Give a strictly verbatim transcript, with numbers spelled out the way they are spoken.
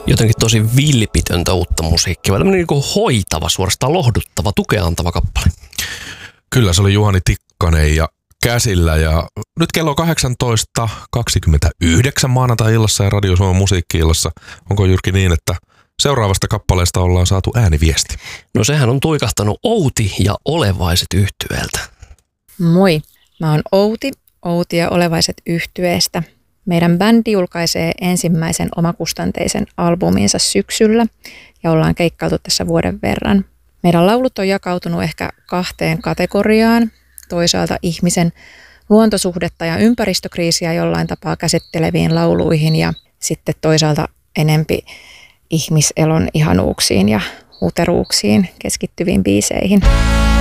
jotenkin tosi vilpitöntä uutta musiikkia, vai tämmöinen niin hoitava, suorastaan lohduttava, tukea antava kappale. Kyllä, se oli Juhani Tikkanen ja käsillä ja nyt kello kahdeksantoista kaksikymmentäyhdeksän maanantai-illassa ja Radio Suomen musiikki-illassa. Onko Jyrki niin, että seuraavasta kappaleesta ollaan saatu ääniviesti? No sehän on tuikahtanut Outi ja Olevaiset -yhtyeeltä. Moi, mä oon Outi, Outi ja Olevaiset -yhtyeestä. Meidän bändi julkaisee ensimmäisen omakustanteisen albuminsa syksyllä ja ollaan keikkailtu tässä vuoden verran. Meidän laulut on jakautunut ehkä kahteen kategoriaan. Toisaalta ihmisen luontosuhdetta ja ympäristökriisiä jollain tapaa käsitteleviin lauluihin ja sitten toisaalta enempi ihmiselon ihanuuksiin ja uteruuksiin keskittyviin biiseihin.